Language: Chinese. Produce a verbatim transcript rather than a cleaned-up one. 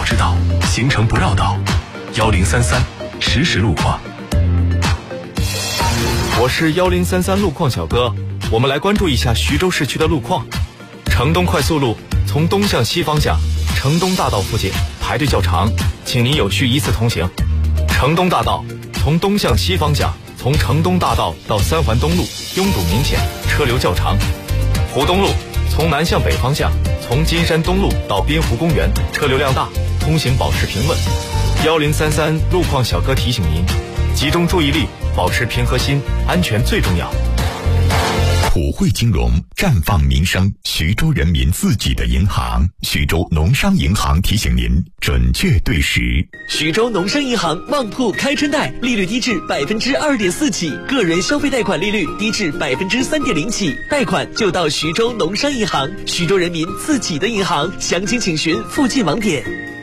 知道，行程不绕道。幺零三三实时路况。 我是幺零三三路况小哥，我们来关注一下徐州市区的路况。城东快速路从东向西方向，城东大道附近排队较长，请您有序依次通行。城东大道从东向西方向，从城东大道到三环东路拥堵明显，车流较长。湖东路从南向北方向，从金山东路到滨湖公园车流量大，通行保持平稳。幺零三三路况小哥提醒您，集中注意力，保持平和心，安全最重要。 普惠金融绽放民生，徐州人民自己的银行，徐州农商银行提醒您准确对时。 徐州农商银行旺铺开春贷，利率低至百分之二点四起，个人消费贷款利率低至百分之三点零起，贷款就到徐州农商银行，徐州人民自己的银行，详情请询附近网点。